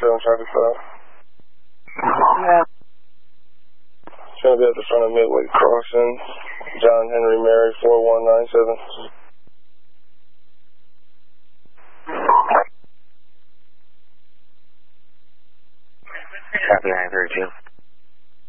traffic 5. Yeah. It's going to be at the front of Midway Crossing, John Henry Mary 4197. Copy, 932.